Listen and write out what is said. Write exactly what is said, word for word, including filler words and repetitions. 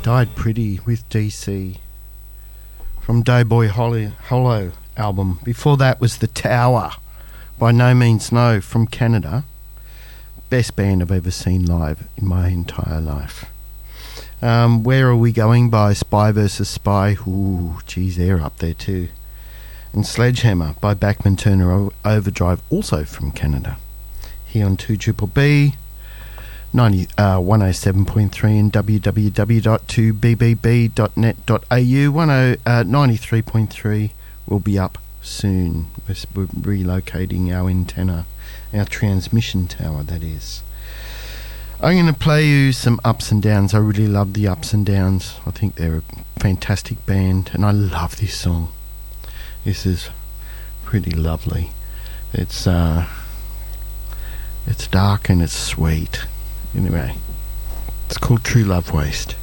Died Pretty with D C from Doughboy Hollow, Hollow album. Before that was The Tower, By No Means No from Canada. Best band I've ever seen live in my entire life. Um, Where Are We Going by Spy versus Spy. Ooh, geez, they're up there too. And Sledgehammer by Bachman Turner Overdrive, also from Canada. Here on two B B, ninety, uh, one oh seven point three and w w w dot two b b b dot net dot a u. ninety-three point three will be up soon. We're, we're relocating our antenna, our transmission tower, that is. I'm going to play you some Ups and Downs. I really love the Ups and Downs. I think they're a fantastic band, and I love this song. This is pretty lovely. It's uh, it's dark and it's sweet. Anyway, it's called True Love Waste.